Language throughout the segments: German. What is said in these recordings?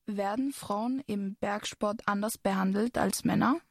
Werden Frauen im Bergsport anders behandelt als Männer?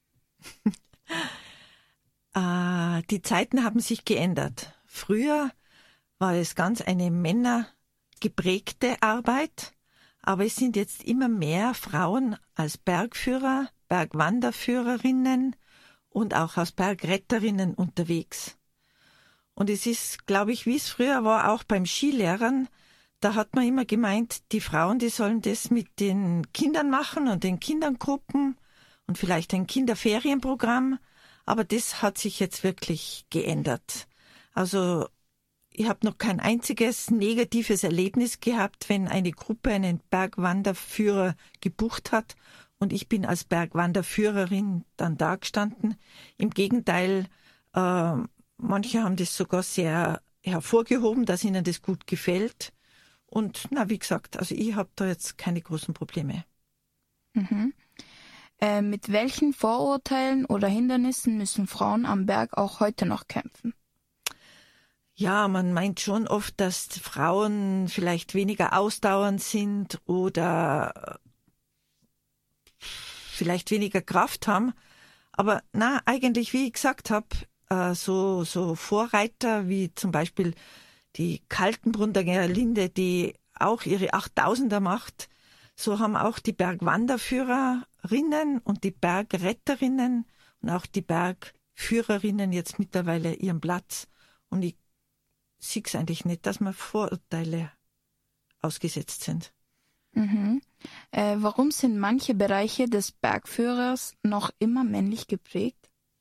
Die Zeiten haben sich geändert. Früher war es ganz eine männergeprägte Arbeit, aber es sind jetzt immer mehr Frauen als Bergführer, Bergwanderführerinnen und auch als Bergretterinnen unterwegs. Und es ist, glaube ich, wie es früher war, auch beim Skilehrern, da hat man immer gemeint, die Frauen, die sollen das mit den Kindern machen und den Kindergruppen und vielleicht ein Kinderferienprogramm. Aber das hat sich jetzt wirklich geändert. Also ich habe noch kein einziges negatives Erlebnis gehabt, wenn eine Gruppe einen Bergwanderführer gebucht hat und ich bin als Bergwanderführerin dann da gestanden. Im Gegenteil, manche haben das sogar sehr hervorgehoben, dass ihnen das gut gefällt. Und wie gesagt, also ich habe da jetzt keine großen Probleme. Mhm. Mit welchen Vorurteilen oder Hindernissen müssen Frauen am Berg auch heute noch kämpfen? Ja, man meint schon oft, dass Frauen vielleicht weniger ausdauernd sind oder vielleicht weniger Kraft haben. Aber eigentlich, wie ich gesagt habe, so Vorreiter wie zum Beispiel die Kaltenbrunner Gerlinde, die auch ihre 8000er macht, so haben auch die Bergwanderführerinnen und die Bergretterinnen und auch die Bergführerinnen jetzt mittlerweile ihren Platz. Und ich sehe es eigentlich nicht, dass wir Vorurteile ausgesetzt sind. Mhm. Warum sind manche Bereiche des Bergführers noch immer männlich geprägt?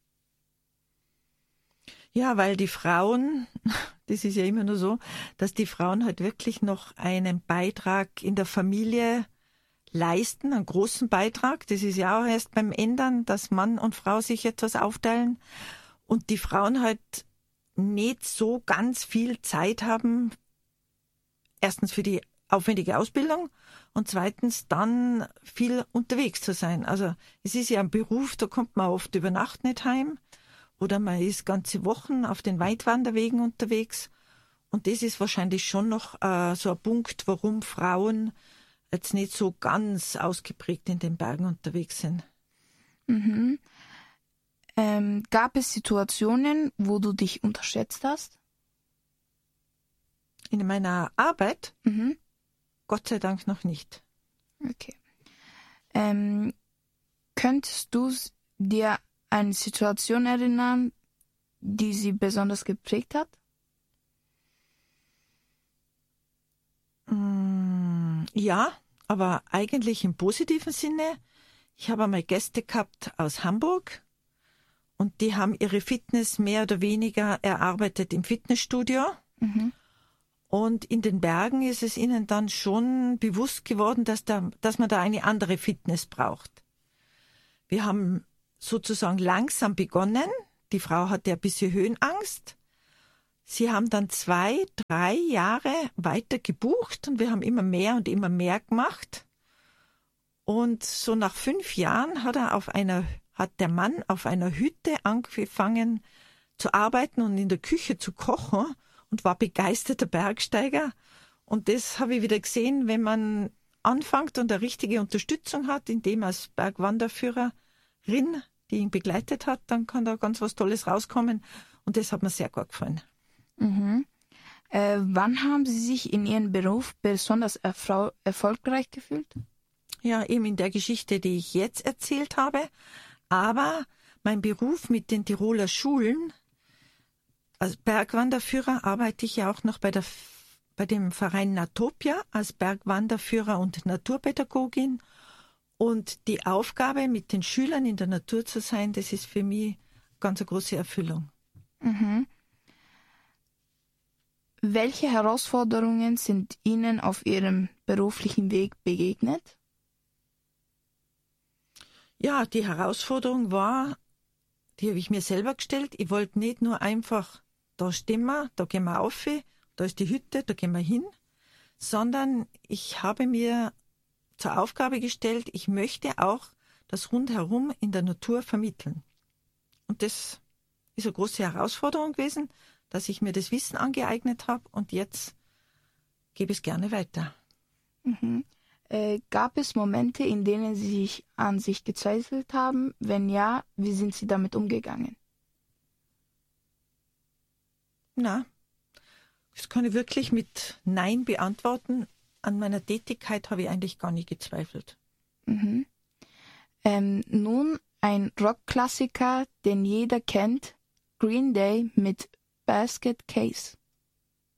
Ja, weil die Frauen, das ist ja immer nur so, dass die Frauen halt wirklich noch einen Beitrag in der Familie leisten, einen großen Beitrag. Das ist ja auch erst beim Ändern, dass Mann und Frau sich etwas aufteilen und die Frauen halt nicht so ganz viel Zeit haben, erstens für die aufwendige Ausbildung und zweitens dann viel unterwegs zu sein. Also es ist ja ein Beruf, da kommt man oft über Nacht nicht heim. Oder man ist ganze Wochen auf den Weitwanderwegen unterwegs. Und das ist wahrscheinlich schon noch so ein Punkt, warum Frauen jetzt nicht so ganz ausgeprägt in den Bergen unterwegs sind. Mhm. Gab es Situationen, wo du dich unterschätzt hast? In meiner Arbeit? Mhm. Gott sei Dank noch nicht. Okay. Könntest du dir eine Situation erinnern, die sie besonders geprägt hat? Ja, aber eigentlich im positiven Sinne. Ich habe einmal Gäste gehabt aus Hamburg und die haben ihre Fitness mehr oder weniger erarbeitet im Fitnessstudio. Mhm. Und in den Bergen ist es ihnen dann schon bewusst geworden, dass man da eine andere Fitness braucht. Wir haben sozusagen langsam begonnen. Die Frau hatte ein bisschen Höhenangst. Sie haben dann 2, 3 Jahre weiter gebucht und wir haben immer mehr und immer mehr gemacht. Und so nach 5 Jahren hat der Mann auf einer Hütte angefangen zu arbeiten und in der Küche zu kochen und war begeisterter Bergsteiger. Und das habe ich wieder gesehen, wenn man anfängt und eine richtige Unterstützung hat, indem als Bergwanderführerin, die ihn begleitet hat, dann kann da ganz was Tolles rauskommen. Und das hat mir sehr gut gefallen. Mhm. Wann haben Sie sich in Ihrem Beruf besonders erfolgreich gefühlt? Ja, eben in der Geschichte, die ich jetzt erzählt habe. Aber mein Beruf mit den Tiroler Schulen, als Bergwanderführer arbeite ich ja auch noch bei dem Verein Natopia als Bergwanderführer und Naturpädagogin. Und die Aufgabe, mit den Schülern in der Natur zu sein, das ist für mich ganz eine große Erfüllung. Mhm. Welche Herausforderungen sind Ihnen auf Ihrem beruflichen Weg begegnet? Ja, die Herausforderung war, die habe ich mir selber gestellt. Ich wollte nicht nur einfach, da stehen wir, da gehen wir rauf, da ist die Hütte, da gehen wir hin, sondern ich habe mir zur Aufgabe gestellt, ich möchte auch das Rundherum in der Natur vermitteln. Und das ist eine große Herausforderung gewesen, dass ich mir das Wissen angeeignet habe und jetzt gebe ich es gerne weiter. Mhm. Gab es Momente, in denen Sie sich an sich gezweifelt haben? Wenn ja, wie sind Sie damit umgegangen? Na, das kann ich wirklich mit Nein beantworten. An meiner Tätigkeit habe ich eigentlich gar nie gezweifelt. Mhm. Nun ein Rockklassiker, den jeder kennt, Green Day mit Basket Case.